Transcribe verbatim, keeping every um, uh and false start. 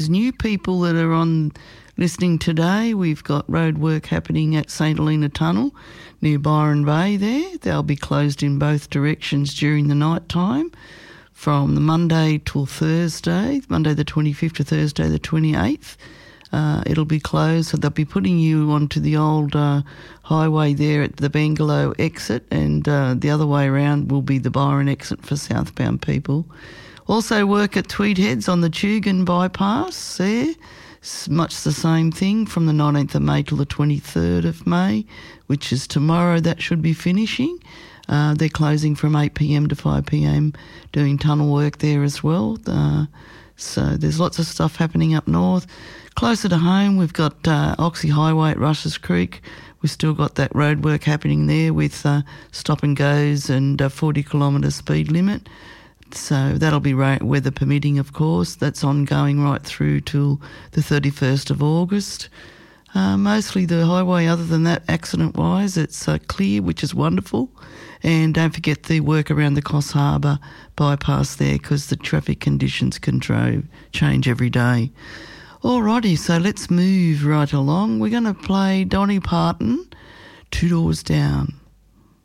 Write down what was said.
New people that are on listening today, we've got road work happening at St Helena Tunnel near Byron Bay there. They'll be closed in both directions during the night time from the Monday till Thursday, Monday the twenty-fifth to Thursday the twenty-eighth. Uh, it'll be closed, so they'll be putting you onto the old uh, highway there at the Bangalow exit, and uh, the other way around will be the Byron exit for southbound people. Also work at Tweed Heads on the Tugun bypass there. It's much the same thing from the nineteenth of May till the twenty-third of May, which is tomorrow. That should be finishing. Uh, they're closing from eight p.m. to five p.m. doing tunnel work there as well. Uh, so there's lots of stuff happening up north. Closer to home, we've got uh, Oxy Highway at Rushes Creek. We've still got that road work happening there with uh, stop and goes and uh, forty kilometre speed limit. So that'll be right, weather permitting, of course. That's ongoing right through till the thirty-first of August. Uh, mostly the highway, other than that, accident-wise, it's uh, clear, which is wonderful. And don't forget the work around the Coss Harbour bypass there, because the traffic conditions can dro- change every day. Alrighty, so let's move right along. We're going to play Dolly Parton, Two Doors Down.